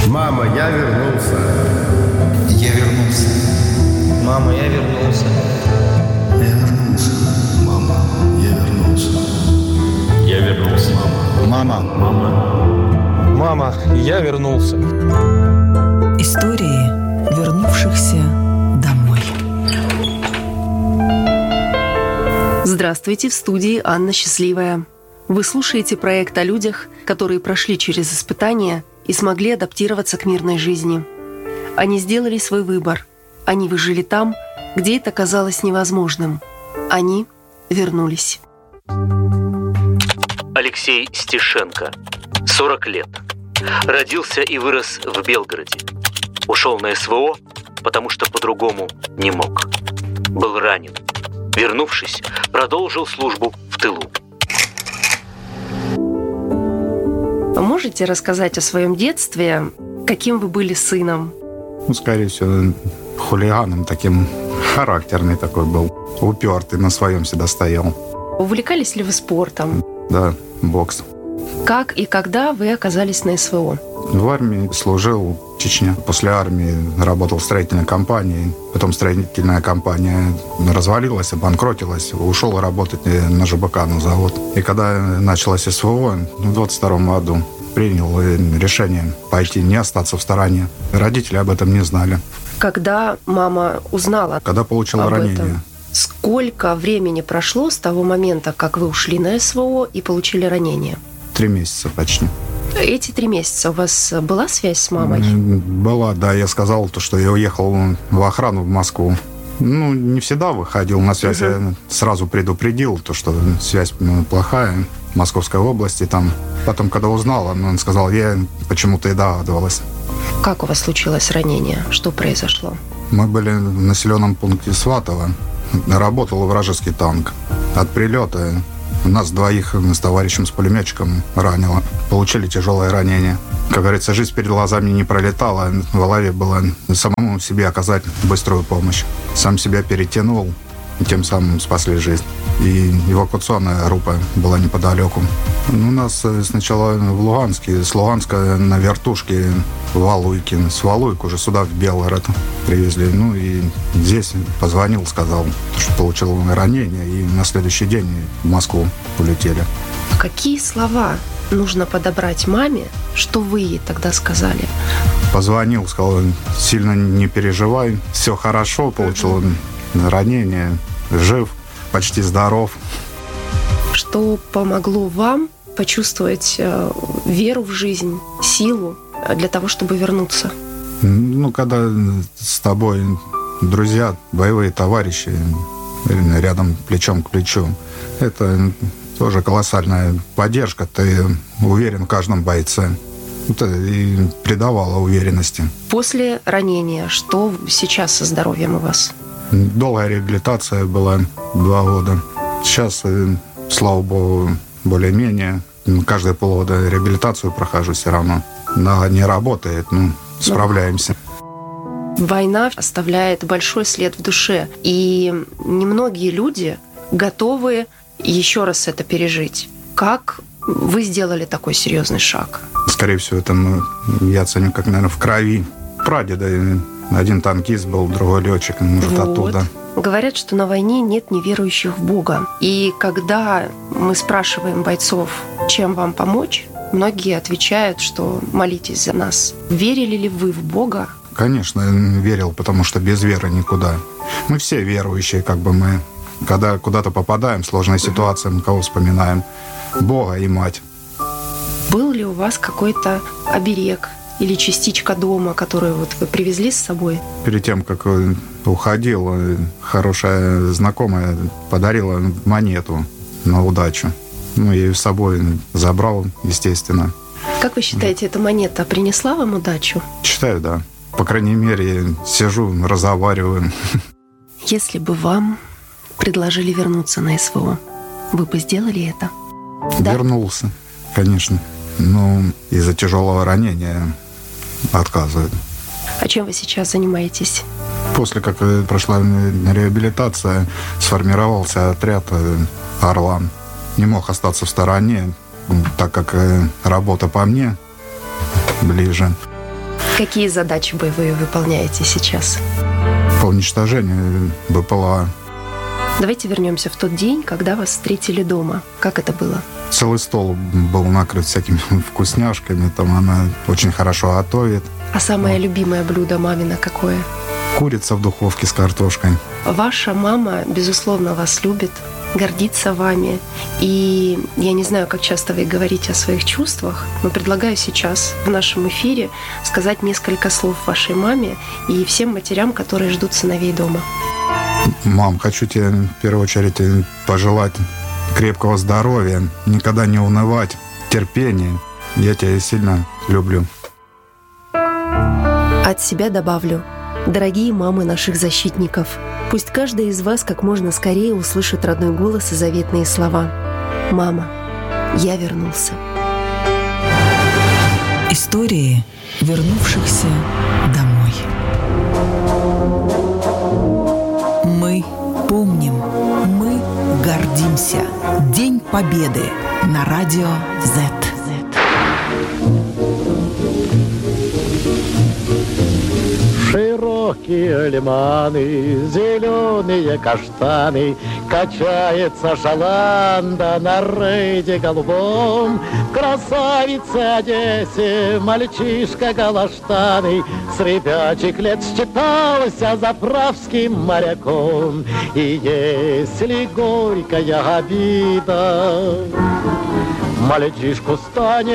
Мама, я вернулся. Я вернулся. Мама, я вернулся. Я вернулся. Мама, я вернулся. Я вернулся. Мама. Мама, я вернулся. Истории вернувшихся домой. Здравствуйте, в студии Анна Счастливая. Вы слушаете проект о людях, которые прошли через испытания и смогли адаптироваться к мирной жизни. Они сделали свой выбор. Они выжили там, где это казалось невозможным. Они вернулись. Алексей Стешенко, 40 лет. Родился и вырос в Белгороде. Ушел на СВО, потому что по-другому не мог. Был ранен. Вернувшись, продолжил службу в тылу. Можете рассказать о своем детстве? Каким вы были сыном? Скорее всего, хулиганом таким, характерный такой был. Упертый, на своем всегда стоял. Увлекались ли вы спортом? Да, бокс. Как и когда вы оказались на СВО? В армии служил в Чечне. После армии работал в строительной компании. Потом строительная компания развалилась, обанкротилась. Ушел работать на ЖБК, на завод. И когда началось СВО, в 22 году принял решение пойти, не остаться в стороне. Родители об этом не знали. Когда мама узнала Когда получила ранение. Сколько времени прошло с того момента, как вы ушли на СВО и получили ранение? 3 месяца почти. Эти 3 месяца у вас была связь с мамой? Была, да. Я сказал, что я уехал в охрану в Москву. Не всегда выходил на связь. Я сразу предупредил, что связь плохая в Московской области. Там. Потом, когда узнал, он сказал, я почему-то и догадывалась. Как у вас случилось ранение? Что произошло? Мы были в населенном пункте Сватово. Работал вражеский танк. От прилета нас двоих с товарищем, с пулеметчиком ранило. Получили тяжелое ранение. Как говорится, жизнь перед глазами не пролетала. В голове было самому себе оказать быструю помощь. Сам себя перетянул, и тем самым спасли жизнь. И эвакуационная группа была неподалеку. У нас сначала в Луганске, с Луганска на вертушке в Валуйки. С Валуйк уже сюда, в Белгород, привезли. И здесь позвонил, сказал, что получил ранение. И на следующий день в Москву улетели. Какие слова нужно подобрать маме, что вы ей тогда сказали? Позвонил, сказал, сильно не переживай, все хорошо, получил ранение, жив, почти здоров. Что помогло вам почувствовать веру в жизнь, силу для того, чтобы вернуться? Когда с тобой друзья, боевые товарищи рядом плечом к плечу, это тоже колоссальная поддержка. Ты уверен в каждом бойце. Это и придавало уверенности. После ранения, что сейчас со здоровьем у вас? Долгая реабилитация была 2 года. Сейчас, слава богу, более-менее. Каждые полгода реабилитацию прохожу все равно. Нога не работает, справляемся. Война оставляет большой след в душе. И немногие люди готовы еще раз это пережить. Как вы сделали такой серьезный шаг? Скорее всего, это я ценю как, наверное, в крови. Прадеда один танкист был, другой летчик, может, оттуда. Говорят, что на войне нет неверующих в Бога. И когда мы спрашиваем бойцов, чем вам помочь, многие отвечают, что молитесь за нас. Верили ли вы в Бога? Конечно, верил, потому что без веры никуда. Мы все верующие, мы. Когда куда-то попадаем в сложные ситуации, мы кого вспоминаем? Бога и мать. Был ли у вас какой-то оберег или частичка дома, которую вы привезли с собой? Перед тем, как уходил, хорошая знакомая подарила монету на удачу. Я ее с собой забрал, естественно. Как вы считаете, эта монета принесла вам удачу? Считаю, да. По крайней мере, сижу, разговариваю. Если бы вам предложили вернуться на СВО, вы бы сделали это? Вернулся, конечно. Из-за тяжелого ранения отказывают. А чем вы сейчас занимаетесь? После как прошла реабилитация, сформировался отряд «Орлан». Не мог остаться в стороне, так как работа по мне ближе. Какие задачи боевые выполняете сейчас? По уничтожению БПЛА. Давайте вернемся в тот день, когда вас встретили дома. Как это было? Целый стол был накрыт всякими вкусняшками. Там она очень хорошо готовит. А самое любимое блюдо мамино какое? Курица в духовке с картошкой. Ваша мама, безусловно, вас любит, гордится вами. И я не знаю, как часто вы говорите о своих чувствах, но предлагаю сейчас в нашем эфире сказать несколько слов вашей маме и всем матерям, которые ждут сыновей дома. Мам, хочу тебе в первую очередь пожелать крепкого здоровья, никогда не унывать, терпения. Я тебя сильно люблю. От себя добавлю. Дорогие мамы наших защитников, пусть каждая из вас как можно скорее услышит родной голос и заветные слова. «Мама, я вернулся». Истории вернувшихся домой. Мы помним, мы гордимся. День Победы на Радио Z. Широкие лиманы, зеленые каштаны, качается шаланда на рейде голубом. В красавице Одессе мальчишка галаштаны с ребячих лет считался заправским моряком. И если горькая обида мальчишку станет